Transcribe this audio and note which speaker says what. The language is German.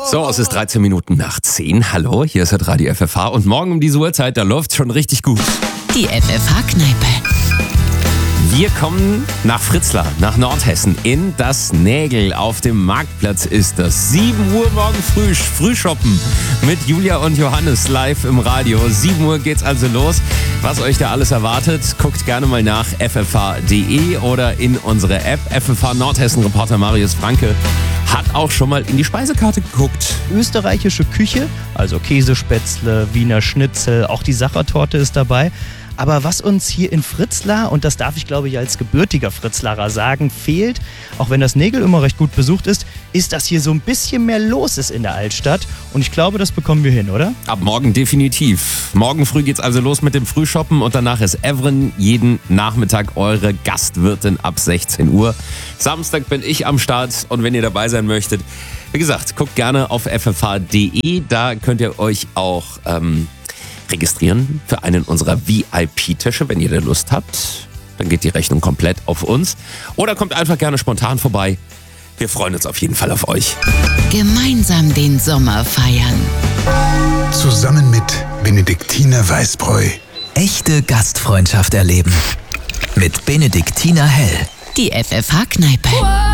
Speaker 1: So, es ist 13 Minuten nach 10. Hallo, hier ist das Radio FFH und morgen um diese Uhrzeit, da läuft's schon richtig gut.
Speaker 2: Die FFH-Kneipe.
Speaker 1: Wir kommen nach Fritzlar, nach Nordhessen, in das Nägel. Auf dem Marktplatz ist das. 7 Uhr morgen Frühshoppen mit Julia und Johannes live im Radio. 7 Uhr geht's also los. Was euch da alles erwartet, guckt gerne mal nach ffh.de oder in unsere App. FFH Nordhessen-Reporter Marius Franke hat auch schon mal in die Speisekarte geguckt.
Speaker 3: Österreichische Küche, also Käsespätzle, Wiener Schnitzel, auch die Sachertorte ist dabei. Aber was uns hier in Fritzlar, und das darf ich glaube ich als gebürtiger Fritzlarer sagen, fehlt, auch wenn das Nägel immer recht gut besucht ist, dass hier so ein bisschen mehr los ist in der Altstadt. Und ich glaube, das bekommen wir hin, oder?
Speaker 1: Ab morgen definitiv. Morgen früh geht's also los mit dem Frühshoppen und danach ist Evren jeden Nachmittag eure Gastwirtin ab 16 Uhr. Samstag bin ich am Start und wenn ihr dabei sein möchtet, wie gesagt, guckt gerne auf ffh.de, da könnt ihr euch auch registrieren für einen unserer VIP-Tische, wenn ihr da Lust habt. Dann geht die Rechnung komplett auf uns. Oder kommt einfach gerne spontan vorbei. Wir freuen uns auf jeden Fall auf euch.
Speaker 2: Gemeinsam den Sommer feiern.
Speaker 4: Zusammen mit Benediktiner Weißbräu.
Speaker 5: Echte Gastfreundschaft erleben. Mit Benediktiner Hell.
Speaker 2: Die FFH-Kneipe.